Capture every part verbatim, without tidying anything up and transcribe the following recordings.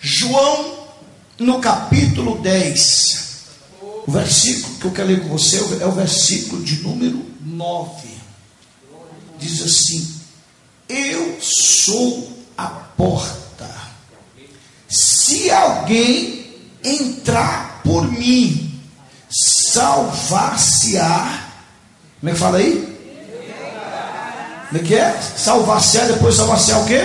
João, no capítulo dez, o versículo que eu quero ler com você é o versículo de número nove. Diz assim: eu sou a porta. Se alguém entrar por mim, salvar-se-á. Como é que fala aí? Como é que é? Salvar-se-á, depois salvar-se-á o quê?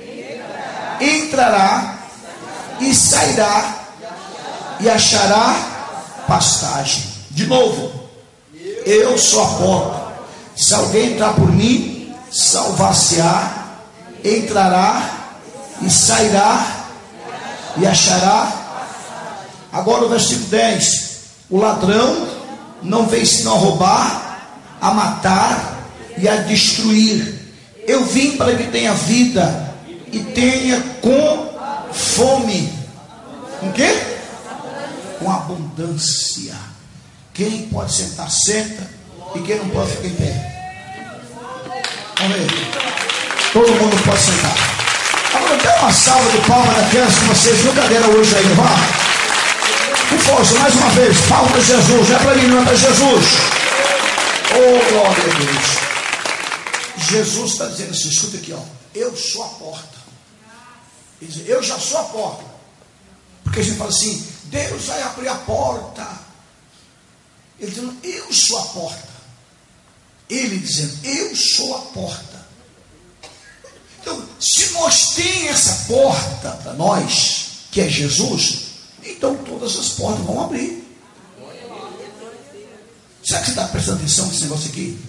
Entrará e sairá e achará pastagem. De novo, eu sou a porta. Se alguém entrar por mim, salvar-se-á, entrará e sairá e achará. Agora o versículo dez: o ladrão não veio senão a roubar, a matar e a destruir. Eu vim para que tenha vida e tenha com fome. Com quê? Com abundância. Quem pode sentar, senta. E quem não pode, ficar em pé. Vamos ver. Todo mundo pode sentar. Agora dê uma salva de palmas daquelas que vocês nunca deram hoje aí. Vá. Com força, mais uma vez. Palmas para Jesus. Não é para mim, não é para Jesus. Oh, glória a Deus. Jesus está dizendo assim, escuta aqui, ó. Eu sou a porta. Ele diz, eu já sou a porta. Porque a gente fala assim, Deus vai abrir a porta. Ele dizendo, eu sou a porta. Ele dizendo, eu sou a porta. Então, se nós temos essa porta para nós, que é Jesus, então todas as portas vão abrir. Será que você está prestando atenção nesse negócio aqui?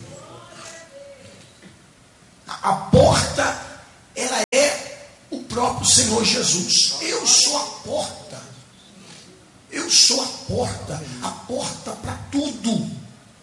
A porta, ela é o próprio Senhor Jesus. Eu sou a porta. Eu sou a porta. A porta para tudo.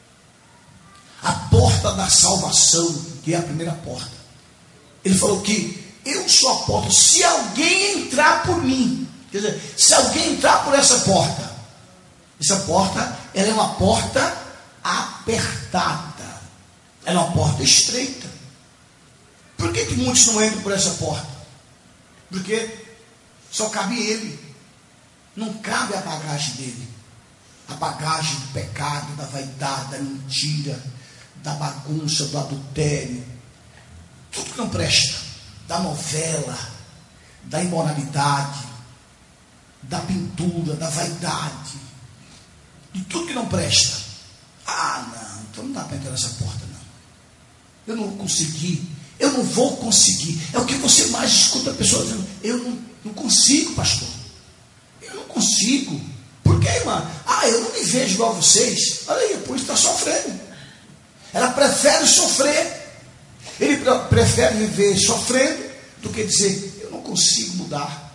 A porta da salvação, que é a primeira porta. Ele falou que eu sou a porta. Se alguém entrar por mim, quer dizer, se alguém entrar por essa porta, essa porta, ela é uma porta apertada. Ela é uma porta estreita. Por que que muitos não entram por essa porta? Porque só cabe ele. Não cabe a bagagem dele. A bagagem do pecado, da vaidade, da mentira, da bagunça, do adultério. Tudo que não presta. Da novela, da imoralidade, da pintura, da vaidade. De tudo que não presta. Ah, não, então não dá para entrar nessa porta, não. Eu não vou conseguir. Eu não vou conseguir. É o que você mais escuta a pessoa dizendo. Eu não, não consigo, pastor. Eu não consigo. Por quê, irmã? Ah, eu não me vejo igual a vocês. Olha aí, por isso está sofrendo. Ela prefere sofrer. Ele prefere viver sofrendo do que dizer, eu não consigo mudar.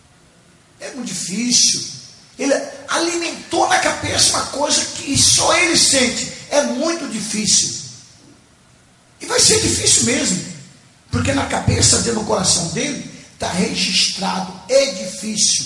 É muito difícil. Ele alimentou na cabeça uma coisa que só ele sente. É muito difícil. E vai ser difícil mesmo. Porque na cabeça dele, no coração dele, está registrado. É difícil.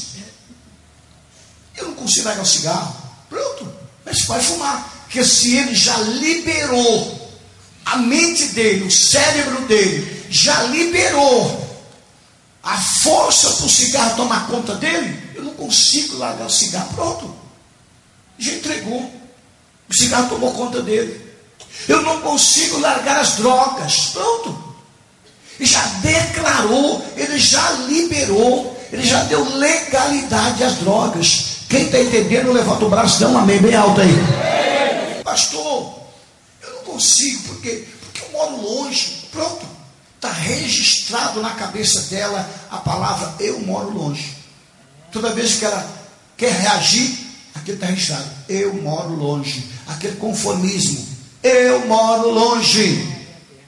Eu não consigo largar o cigarro. Pronto. Mas vai fumar. Porque se ele já liberou a mente dele, o cérebro dele, já liberou a força para o cigarro tomar conta dele, eu não consigo largar o cigarro. Pronto. Já entregou. O cigarro tomou conta dele. Eu não consigo largar as drogas. Pronto. E já declarou, ele já liberou, ele já deu legalidade às drogas. Quem está entendendo, levanta o braço, dá um amém bem alto aí. Pastor, eu não consigo, porque, porque eu moro longe. Pronto. Está registrado na cabeça dela a palavra eu moro longe. Toda vez que ela quer reagir, aquilo está registrado. Eu moro longe. Aquele conformismo. Eu moro longe.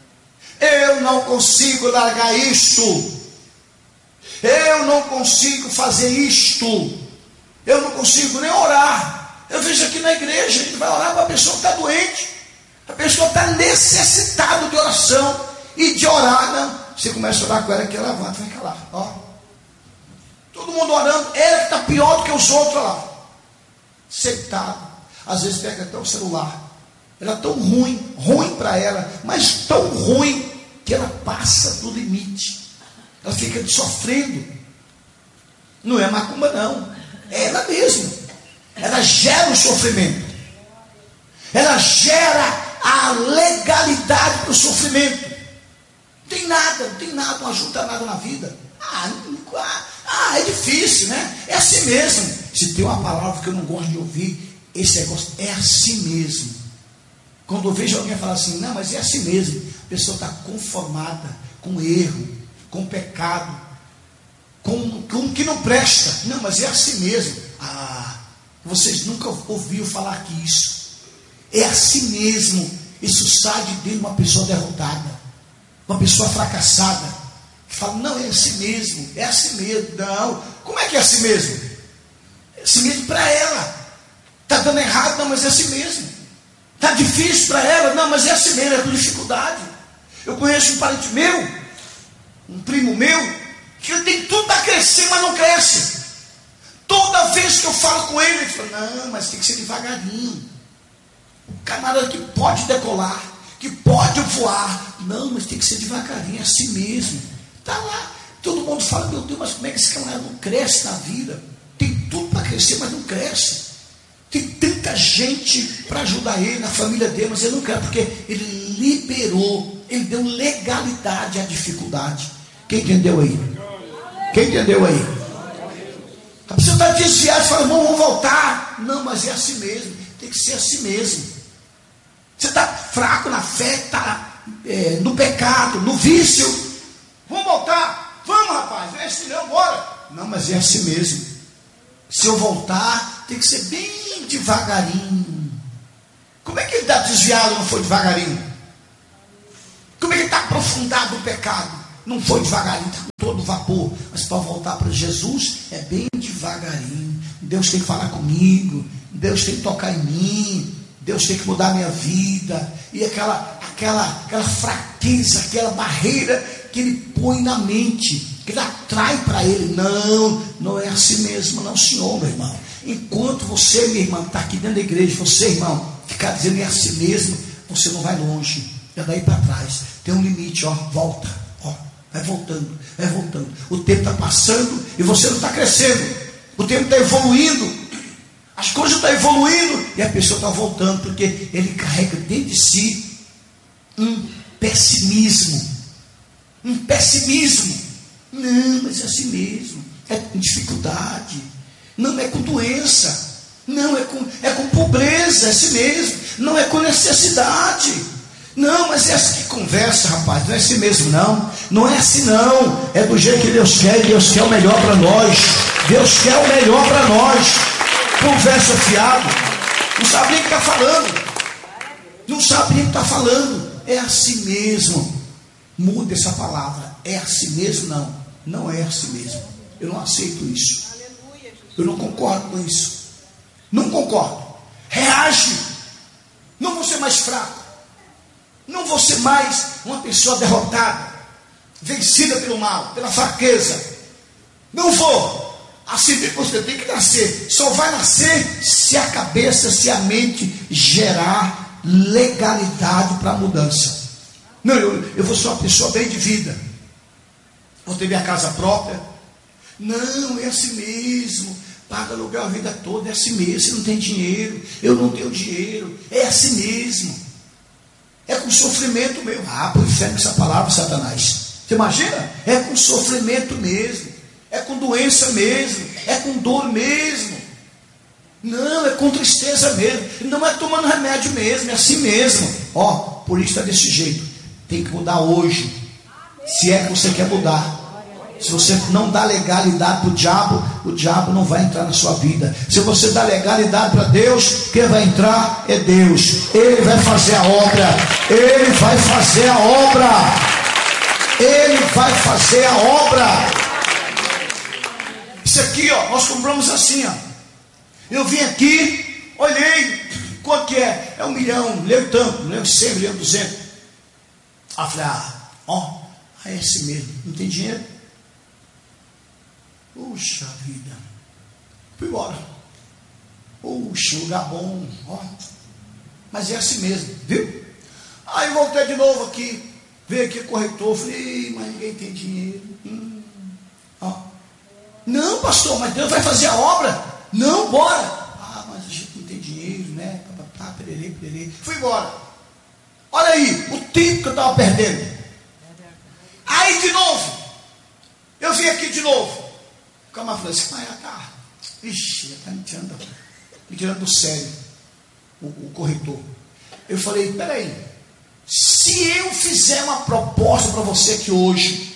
Eu não consigo largar isto. Eu não consigo fazer isto. Eu não consigo nem orar. Eu vejo aqui na igreja, a gente vai orar para a pessoa que está doente. A pessoa está necessitada de oração. E de orar, não. Você começa a orar com ela, que ela levanta, vai calar. Ó. Todo mundo orando, ela que está pior do que os outros lá. Sentado. Às vezes pega até o celular. Ela é tão ruim, ruim para ela, mas tão ruim que ela passa do limite. Ela fica sofrendo. Não é macumba, não. É ela mesma. Ela gera o sofrimento. Ela gera a legalidade para o sofrimento. Não tem nada, não tem nada, não ajuda nada na vida. Ah, ah, é difícil, né? É assim mesmo. Se tem uma palavra que eu não gosto de ouvir, esse negócio é assim mesmo. Quando eu vejo alguém falar assim, não, mas é assim mesmo. A pessoa está conformada com erro, com pecado, com, com o que não presta. Não, mas é assim mesmo. Ah, vocês nunca ouviram falar que isso. É assim mesmo. Isso sai de dentro de uma pessoa derrotada, uma pessoa fracassada, que fala, não, é assim mesmo, é assim mesmo. Não, como é que é assim mesmo? É assim mesmo para ela. Está dando errado, não, mas é assim mesmo. Está difícil para ela, não, mas é assim mesmo, é com dificuldade. Eu conheço um parente meu, um primo meu, que ele tem tudo para crescer, mas não cresce. Toda vez que eu falo com ele, ele fala, não, mas tem que ser devagarinho. O camarada que pode decolar, que pode voar, não, mas tem que ser devagarinho, é assim mesmo. Está lá, todo mundo fala, meu Deus, mas como é que esse camarada não cresce na vida? Tem tudo para crescer, mas não cresce. Tem tanta gente para ajudar ele, na família dele, mas ele não quer, porque ele liberou, ele deu legalidade à dificuldade. Quem entendeu aí? Quem entendeu aí? A pessoa está desviada e fala, irmão, vamos voltar. Não, mas é assim mesmo, tem que ser assim mesmo. Você está fraco na fé, está é, no pecado, no vício. Vamos voltar? Vamos, rapaz, não é assim não, bora. Não, mas é assim mesmo. Se eu voltar, tem que ser bem devagarinho. Como é que ele está desviado e não foi devagarinho? Como é que ele está aprofundado no pecado? Não foi devagarinho, está com todo vapor. Mas para voltar para Jesus, é bem devagarinho. Deus tem que falar comigo, Deus tem que tocar em mim, Deus tem que mudar a minha vida. E aquela, aquela, aquela fraqueza, aquela barreira que ele põe na mente, que ele atrai para ele. Não, não é assim mesmo, não, senhor, meu irmão. Enquanto você, minha irmã, está aqui dentro da igreja, você, irmão, ficar dizendo é assim mesmo, você não vai longe. É daí para trás. Tem um limite, ó, volta, ó, vai voltando, vai voltando. O tempo está passando e você não está crescendo. O tempo está evoluindo. As coisas estão evoluindo e a pessoa está voltando, porque ele carrega dentro de si um pessimismo. Um pessimismo. Não, mas é assim mesmo. É com dificuldade. Não é com doença. Não, é com, é com pobreza, é assim mesmo. Não é com necessidade. Não, mas é assim que conversa, rapaz. Não é assim mesmo, não. Não é assim, não. É do jeito que Deus quer. E Deus quer o melhor para nós. Deus quer o melhor para nós. Conversa fiado. Não sabe nem o que está falando. Não sabe nem o que está falando. É assim mesmo. Muda essa palavra. É assim mesmo? Não. Não é assim mesmo. Eu não aceito isso. Eu não concordo com isso. Não concordo. Reage. Não vou ser mais fraco. Não vou ser mais uma pessoa derrotada, vencida pelo mal, pela fraqueza. Não vou. Assim você tem que nascer. Só vai nascer se a cabeça, se a mente gerar legalidade para a mudança. Não, eu, eu vou ser uma pessoa bem de vida. Vou ter minha casa própria. Não, é assim mesmo. Paga aluguel a vida toda, é assim mesmo. Você não tem dinheiro, eu não tenho dinheiro. É assim mesmo. É com sofrimento mesmo. Ah, por inferno essa palavra, Satanás. Você imagina? É com sofrimento mesmo. É com doença mesmo. É com dor mesmo. Não, é com tristeza mesmo. Não é tomando remédio mesmo, é assim mesmo. Ó, por isso está desse jeito. Tem que mudar hoje. Se é que você quer mudar. Se você não dá legalidade para o diabo, o diabo não vai entrar na sua vida. Se você dá legalidade para Deus, quem vai entrar é Deus. Ele vai fazer a obra. Ele vai fazer a obra. Ele vai fazer a obra. Isso aqui, ó, nós compramos assim, ó. Eu vim aqui, olhei, quanto que é? É um milhão, lembro tanto, lembro cem, lembro duzentos. Aí eu falei, ah, ó, é esse mesmo, não tem dinheiro? Puxa vida, fui embora. Puxa, lugar bom, ó. Mas é assim mesmo, viu? Aí voltei de novo aqui, veio aqui o corretor, falei, mas ninguém tem dinheiro. Hum, ó, Não, pastor, mas Deus vai fazer a obra. Não, bora. Ah, mas a gente não tem dinheiro, né? Papapá, pererê, pererê. Fui embora. Olha aí, o tempo que eu estava perdendo. Aí de novo, eu vim aqui de novo. O camarada falou assim, mas já tá. Ixi, já está me tirando, me tirando do sério. O, o corretor. Eu falei, peraí. Se eu fizer uma proposta para você aqui hoje,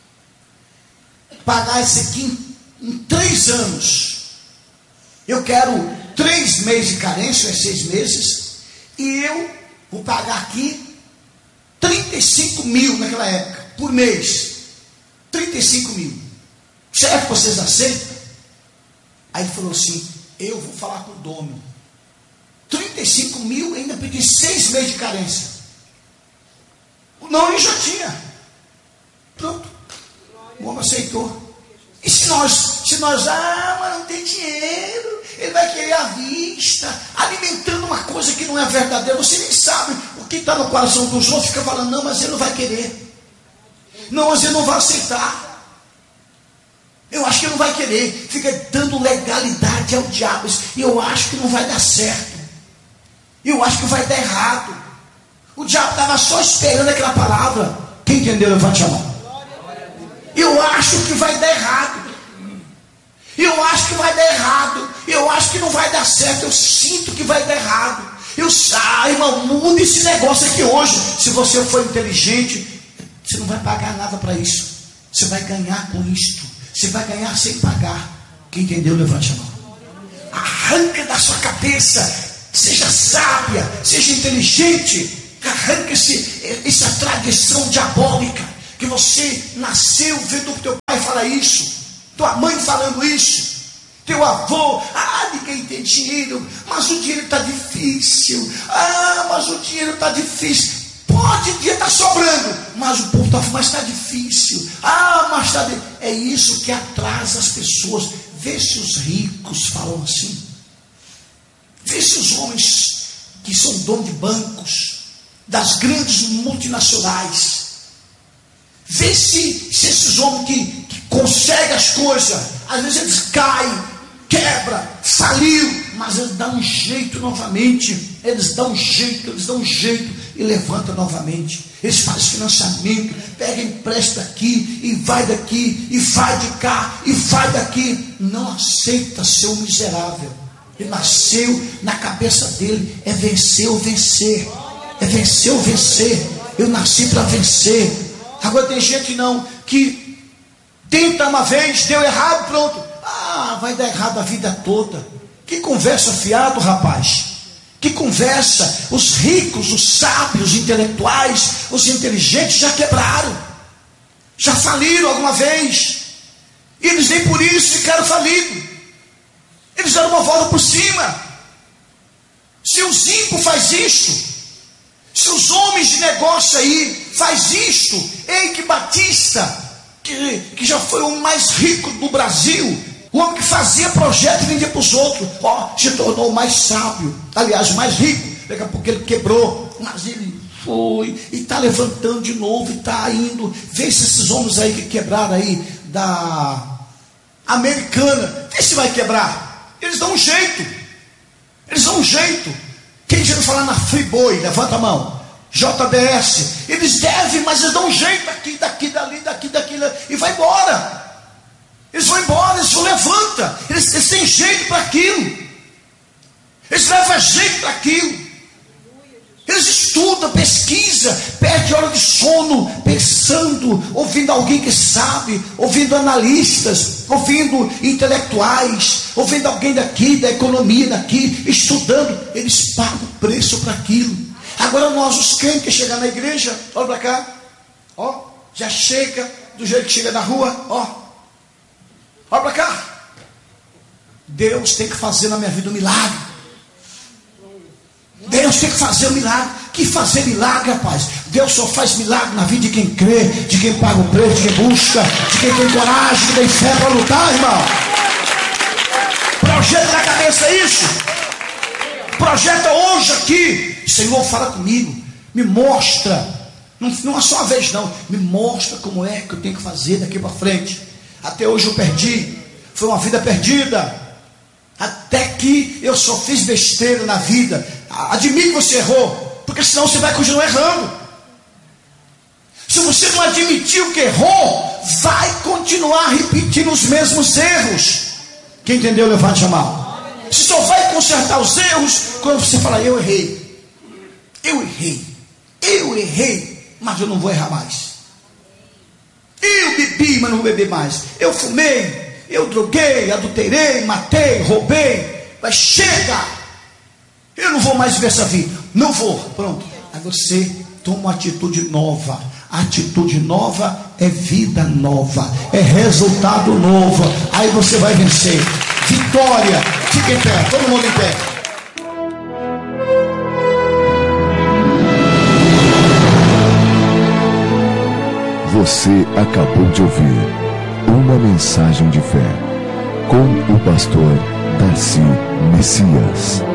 pagar isso aqui em, em três anos, eu quero três meses de carência, é seis meses, e eu vou pagar aqui trinta e cinco mil naquela época, por mês. trinta e cinco mil. Será que vocês aceitam? Aí ele falou assim, eu vou falar com o dono. trinta e cinco mil, ainda pedi seis meses de carência. Não, ele já tinha. Pronto. O homem aceitou. E se nós, se nós, ah, mas não tem dinheiro, ele vai querer à vista, alimentando uma coisa que não é verdadeira, você nem sabe o que está no coração dos outros, fica falando, não, mas ele não vai querer. Não, mas ele não vai aceitar. Eu acho que ele não vai querer. Fica dando legalidade ao diabo. E eu acho que não vai dar certo. Eu acho que vai dar errado. O diabo estava só esperando aquela palavra. Quem entendeu? Levante a mão. Eu acho que vai dar errado. Eu acho que vai dar errado. Eu acho que não vai dar certo. Eu sinto que vai dar errado. Eu ah, irmão, muda esse negócio aqui hoje. Se você for inteligente, você não vai pagar nada para isso. Você vai ganhar com isto. Você vai ganhar sem pagar. Quem entendeu? Levante a mão. Arranca da sua cabeça. Seja sábia, seja inteligente. Arranca esse, essa tradição diabólica. Que você nasceu vendo o teu pai falar isso. Tua mãe falando isso. Teu avô, ah, ninguém tem dinheiro. Mas o dinheiro está difícil. Ah, mas o dinheiro está difícil. Pode, o dia está sobrando. Mas o povo está falando, mas está difícil. Ah, mas está difícil. É isso que atrasa as pessoas. Vê se os ricos falam assim. Vê se os homens que são donos de bancos, das grandes multinacionais, vê se, se esses homens que, que conseguem as coisas, às vezes eles caem, quebra, faliu, mas eles dão um jeito novamente, eles dão um jeito, eles dão um jeito e levantam novamente. Eles fazem financiamento, pegam empréstimo aqui, e vai daqui, e vai de cá, e vai daqui. Não aceita ser um miserável. Ele nasceu na cabeça dele, é vencer ou vencer. É vencer ou vencer. Eu nasci para vencer. Agora tem gente não, que tenta uma vez, deu errado, pronto. Ah, vai dar errado a vida toda. Que conversa fiado, rapaz. Que conversa. Os ricos, os sábios, os intelectuais, os inteligentes já quebraram. Já faliram alguma vez. E eles nem por isso ficaram falidos. Eles deram uma volta por cima. Se o Zimpo faz isso, se os homens de negócio aí faz isso, Eike Batista, que, que já foi o mais rico do Brasil, o homem que fazia projeto e vendia para os outros, ó, se tornou o mais sábio, aliás, o mais rico. Daqui a pouco ele quebrou, mas ele foi e está levantando de novo e está indo. Vê se esses homens aí que quebraram aí da Americana, vê se vai quebrar. Eles dão um jeito. Eles dão um jeito. Quem já falar na Friboi, levanta a mão. J B S. Eles devem, mas eles dão um jeito aqui, daqui, dali, daqui, daqui, e vai embora. Eles vão embora, eles vão levanta. Eles, eles têm jeito para aquilo. Eles levam jeito para aquilo. Eles estudam, pesquisam, perde hora de sono, pensando, ouvindo alguém que sabe, ouvindo analistas, ouvindo intelectuais, ouvindo alguém daqui, da economia daqui, estudando. Eles pagam preço para aquilo. Agora nós, os crentes que chegam na igreja, olha para cá, ó, já chega do jeito que chega na rua, ó, olha para cá. Deus tem que fazer na minha vida um milagre. Deus tem que fazer um milagre. Que fazer milagre, rapaz? Deus só faz milagre na vida de quem crê, de quem paga o preço, de quem busca, de quem tem coragem, de quem tem fé para lutar, irmão. Projeta na cabeça isso. Projeta hoje aqui. Senhor, fala comigo. Me mostra. Não, não é só uma vez não. Me mostra como é que eu tenho que fazer daqui para frente. Até hoje eu perdi foi uma vida perdida. Até que eu só fiz besteira na vida. Admite que você errou, porque senão você vai continuar errando. Se você não admitiu que errou, vai continuar repetindo os mesmos erros. Quem entendeu, levante a mão. Você só vai consertar os erros quando você falar: eu errei, eu errei, eu errei, mas eu não vou errar mais. Eu bebi, mas não vou beber mais. Eu fumei, eu droguei, adulterei, matei, roubei. Mas chega, eu não vou mais viver essa vida. Não vou, pronto. Aí você toma uma atitude nova. Atitude nova é vida nova, é resultado novo. Aí você vai vencer. Vitória. Fica em pé, todo mundo em pé. Você acabou de ouvir uma mensagem de fé com o pastor Darcy Messias.